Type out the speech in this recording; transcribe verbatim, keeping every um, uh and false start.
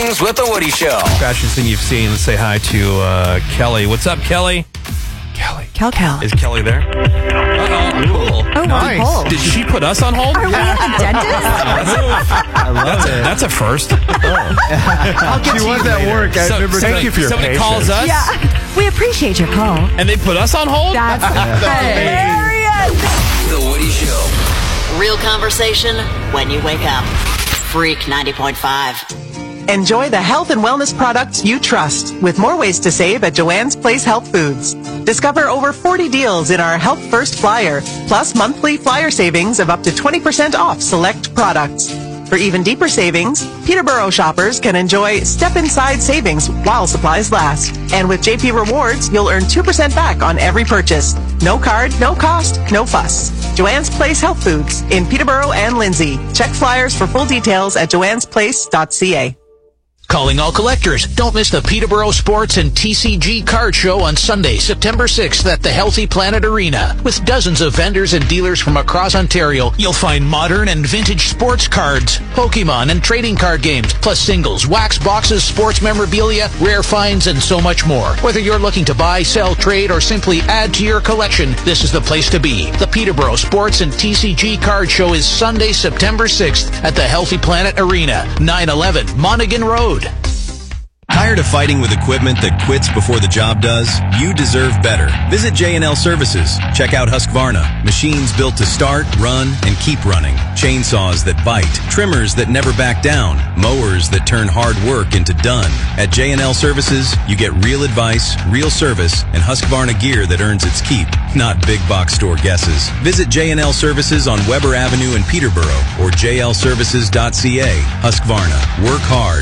Mornings with the Woody Show. Fastest thing you've seen. Let's say hi to uh, Kelly. What's up, Kelly? Kelly. Kel Kel. Is Kelly there? Uh-oh. Cool. Oh, Nice. hold. Did she put us on hold? Are we at the dentist? I love That's a, it. that's a first. I'll get She to was you at later. work. I So- remember. somebody, Thank you for your somebody patience. calls us, Yeah. We appreciate your call. and they put us on hold? That's hilarious. The Woody Show. Real conversation when you wake up. Freak ninety point five. Enjoy the health and wellness products you trust with more ways to save at Joanne's Place Health Foods. Discover over forty deals in our Health First Flyer, plus monthly flyer savings of up to twenty percent off select products. For even deeper savings, Peterborough shoppers can enjoy step inside savings while supplies last. And with J P Rewards, you'll earn two percent back on every purchase. No card, no cost, no fuss. Joanne's Place Health Foods in Peterborough and Lindsay. Check flyers for full details at joannes place dot c a. Calling all collectors. Don't miss the Peterborough Sports and T C G Card Show on Sunday, September sixth at the Healthy Planet Arena. With dozens of vendors and dealers from across Ontario, you'll find modern and vintage sports cards, Pokemon and trading card games, plus singles, wax boxes, sports memorabilia, rare finds, and so much more. Whether you're looking to buy, sell, trade, or simply add to your collection, this is the place to be. The Peterborough Sports and T C G Card Show is Sunday, September sixth at the Healthy Planet Arena, nine eleven Monaghan Road. Tired of fighting with equipment that quits before the job does? You deserve better. Visit J and L Services. Check out Husqvarna. Machines built to start, run, and keep running. Chainsaws that bite. Trimmers that never back down. Mowers that turn hard work into done. At J and L Services, you get real advice, real service, and Husqvarna gear that earns its keep, not big box store guesses. Visit J and L Services on Weber Avenue in Peterborough or j l services dot c a. Husqvarna. Work hard.